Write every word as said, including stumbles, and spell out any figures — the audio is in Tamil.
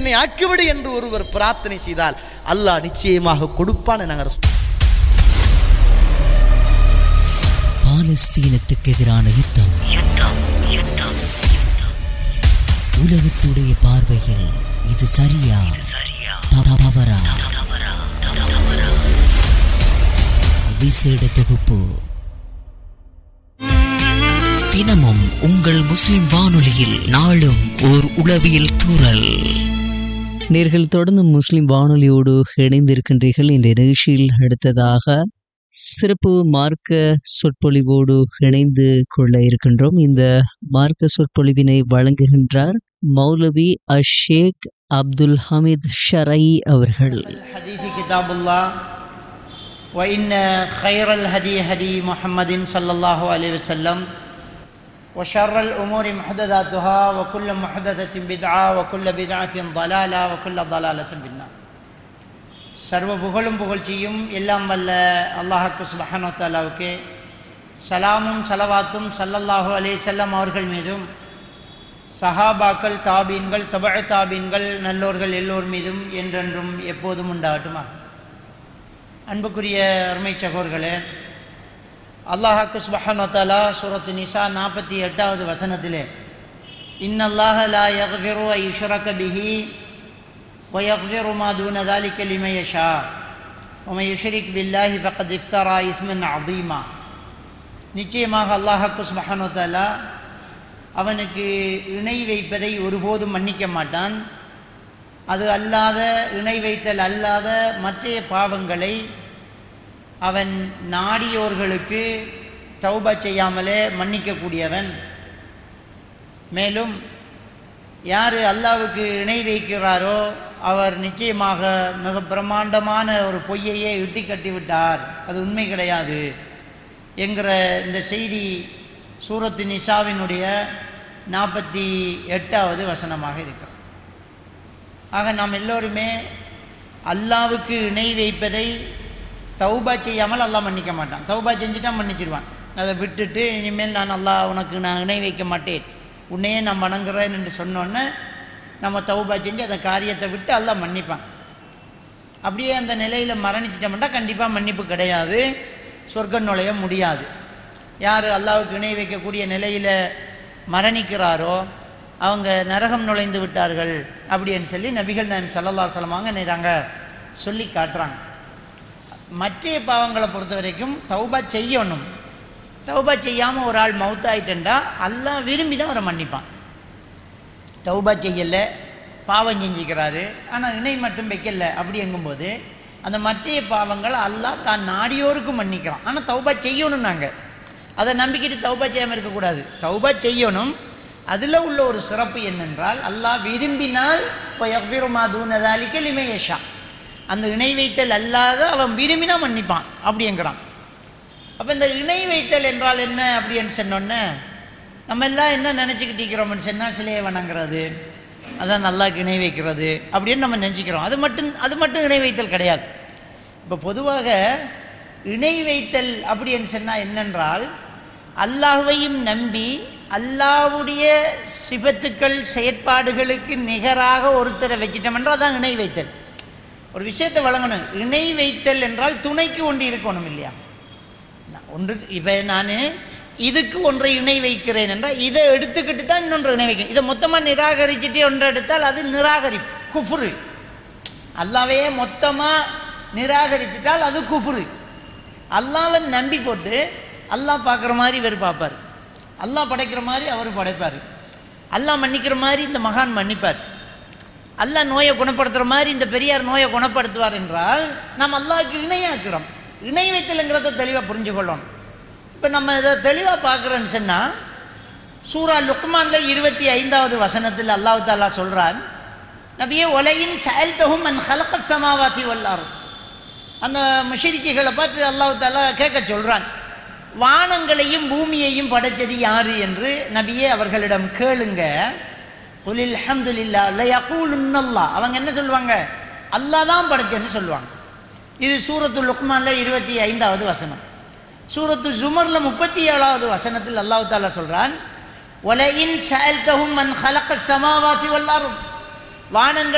என்னை ஆக்கிவிடு என்று ஒருவர் பிரார்த்தனை செய்தால் அல்லாஹ் நிச்சயமாக கொடுப்பான். நாங்கள் பாலஸ்தீனத்துக்கு எதிரான யுத்தம் உலகத்துடைய பார்வையில் இது சரியா தவறா? விசேட தொகுப்பு தினமும் உங்கள் முஸ்லிம் வானொலியில் நாளும் ஓர் உளவியல் தூறல். நேர்கள் தொடர்ந்து முஸ்லிம் வானொலியோடு இணைந்திருக்கின்றீர்கள். இந்த நிகழ்ச்சியில் அடுத்ததாக சிறப்பு மார்க்க சொற்பொழிவோடு இணைந்து கொள்ள இருக்கின்றோம். இந்த மார்க்க சொற்பொழிவினை வழங்குகின்றார் மௌலவி அஷேக் அப்துல் ஹமீத் ஷரை அவர்கள். وإن خير الهدي هدي محمد صلى الله عليه وسلم وشر الأمور محدثاتها وكل محدثة بدعة وكل بدعة ضلالة وكل ضلالة في النار. சர்வ புகழும் புகழ்ச்சியும் எல்லாம் வல்ல அல்லாஹ்வுக்கு சுப்ஹானஹு வ தஆலாவுக்கு சலாமும் சலவாத்தும் ஸல்லல்லாஹு அலைஹி வஸல்லம் அவர்கள் மீதும் சஹாபாக்கள் தாபீன்கள் தபஅ தாபீன்கள் நல்லோர்கள் எல்லோர் மீதும் என்றென்றும் எப்போதும் உண்டாகட்டுமா. அன்புக்குரிய அருமை சகோதரர்களே, அல்லாஹ்வுக்கு சுப்ஹானஹு வ தஆலா சூரத்து நிசா நாற்பத்தி எட்டாவது வசனத்திலே இன்னல்லாஹ லா யக்ஃபிரு அன் யுஷ்ரக பிஹி வ யக்ஃபிரு மா தூன ذلك லிமன் யஷா வ மன் யுஷ்ரிக் பில்லாஹி ஃபக்கத் இஃப்தரா இஸ்மன் அதீமா. நிச்சயமாக அல்லாஹ்வுக்கு சுப்ஹானஹு வ தஆலா அவனுக்கு இணை வைப்பதை ஒருபோதும் மன்னிக்க மாட்டான். அது அல்லாத இணை வைத்தல் அல்லாத மற்ற பாவங்களை அவன் நாடியோர்களுக்கு தௌபா செய்யாமலே மன்னிக்கக்கூடியவன். மேலும் யார் அல்லாஹ்வுக்கு இணை வைக்கிறாரோ அவர் நிச்சயமாக மிக பிரம்மாண்டமான ஒரு பொய்யையே இட்டி கட்டிவிட்டார், அது உண்மை கிடையாது என்கிற இந்த செய்தி சூரத்து நிசாவினுடைய நாற்பத்தி எட்டாவது வசனமாக இருக்கிறது. ஆக நாம் எல்லோருமே அல்லாஹ்வுக்கு இணை வைப்பதை தௌபா செய்யாமல் அல்லாஹ் மன்னிக்க மாட்டான். தௌபா செஞ்சுட்டா மன்னிச்சிடுவான். அதை விட்டுட்டு இனிமேல் நான் அல்லாஹ் உனக்கு நான் இணை வைக்க மாட்டேன், உன்னையே நான் வணங்குறேன் என்று சொன்னோன்னே நம்ம தௌபா செஞ்சு அந்த காரியத்தை விட்டு அல்லாஹ் மன்னிப்பான். அப்படியே அந்த நிலையில் மரணிச்சிட்டோம்னா கண்டிப்பாக மன்னிப்பு கிடையாது, சொர்க்கம் நுழைய முடியாது. யார் அல்லாஹ்வுக்கு இணை வைக்கக்கூடிய நிலையில் மரணிக்கிறாரோ அவங்க நரகம் நுழைந்து விட்டார்கள் அப்படின்னு சொல்லி நபிகள் நாயகம் ஸல்லல்லாஹு அலைஹி வஸல்லம் அவங்க நேராங்க சொல்லி காட்டுறாங்க. மற்ற பாவங்களை பொறுத்த வரைக்கும் தௌபா செய்யணும். தௌபா செய்யாமல் ஒரு ஆள் மௌத்தாயிட்டா அல்லாஹ் விரும்பி தான் அவரை மன்னிப்பான். தௌபா செய்யலை, பாவம் செஞ்சுக்கிறாரு, ஆனால் இணை மட்டும் வைக்கல அப்படி எங்கும்போது அந்த மற்ற பாவங்களை அல்லாஹ் தான் நாடியோருக்கும் மன்னிக்கிறான். ஆனால் தௌபா செய்யணும். நாங்கள் அதை நம்பிக்கிட்டு தௌபா செய்யாமல் இருக்கக்கூடாது, தௌபா செய்யணும். அதில் உள்ள ஒரு சிறப்பு என்னென்றால் அல்லாஹ் விரும்பினால் யக்ஃபிரு மா தூன ذلك லிமன் யஷா, அந்த இணை வைத்தல் அல்லாத அவன் விரும்பினா மன்னிப்பான் அப்படிங்கிறான். அப்போ இந்த இணை வைத்தல் என்றால் என்ன அப்படின்னு சொன்னோன்னே நம்ம எல்லாம் என்ன நினச்சிக்கிட்டு இருக்கிறோம்னு சொன்னால் சிலையை வணங்குறது, அதான் அல்லாஹ்க்கு இணை வைக்கிறது அப்படின்னு நம்ம நினச்சிக்கிறோம். அது மட்டும் அது மட்டும் இணை வைத்தல் கிடையாது. இப்போ பொதுவாக இணை வைத்தல் அப்படின்னு சொன்னால் என்னென்றால் அல்லாஹ்வையும் நம்பி அல்லாஹ்வுடைய சிபத்துக்கள் செயற்பாடுகளுக்கு நிகராக ஒருத்தரை வச்சிட்டோம்ன்றா தான் இணை வைத்தல். ஒரு விஷயத்தை வழங்கணும். இணை வைத்தல் என்றால் துணைக்கு ஒன்று இருக்கணும் இல்லையா? ஒன்று இப்போ நான் இதுக்கு ஒன்றை இணை வைக்கிறேன் என்றால் இதை எடுத்துக்கிட்டு தான் இன்னொன்று இணை வைக்கிறேன். இதை மொத்தமாக நிராகரிச்சுட்டு ஒன்றை எடுத்தால் அது நிராகரிப்பு, குஃப்ரு. அல்லாஹ்வையே மொத்தமாக நிராகரிச்சிட்டால் அது குஃப்ரு. அல்லாஹ்வை நம்பி போட்டு அல்லாஹ் பார்க்குற மாதிரி இவர் பார்ப்பார், அல்லாஹ் படைக்கிற மாதிரி அவர் படைப்பார், அல்லாஹ் மன்னிக்கிற மாதிரி இந்த மகான் மன்னிப்பார், அல்லாஹ் நோயை குணப்படுத்துகிற மாதிரி இந்த பெரியார் நோயை குணப்படுத்துவார் என்றால் நாம் அல்லாஹ்வுக்கு இணையாக்குறோம். இணை வைத்தலுங்கிறத தெளிவாக புரிஞ்சு கொள்ளணும். இப்போ நம்ம இதை தெளிவாக பார்க்குறோன்னு சொன்னால் சூரா லுக்மானில் இருபத்தி ஐந்தாவது வசனத்தில் அல்லாஹ் தஆலா சொல்கிறான், நபியே ஒலையின் சஅல்தஹும் மன் ஹலகஸ் ஸமாவாதி வல் அர்த். அந்த முஷ்ரிக்குகளை பார்த்து அல்லாஹ் தஆலா கேட்க சொல்கிறான், வானங்களையும் பூமியையும் படைத்தது யாரு என்று நபியே அவர்களிடம் கேளுங்க. குலில் அல்ஹம்துலில்லாஹ் லயகூலுன்னல்லாஹ், அவங்க என்ன சொல்லுவாங்க? அல்லாஹ் தான் படைச்சேன்னு சொல்லுவாங்க. இது சூரத்து லுக்மானில் இருபத்தி ஐந்தாவது வசனம். சூரத்து ஜுமரில் முப்பத்தி ஏழாவது வசனத்தில் அல்லாஹ் தஆலா சொல்கிறான், ஒலையின் சஅல்தஹும் மன் ஹலகஸ் ஸமாவாதி வல் அர்த், வானங்கள்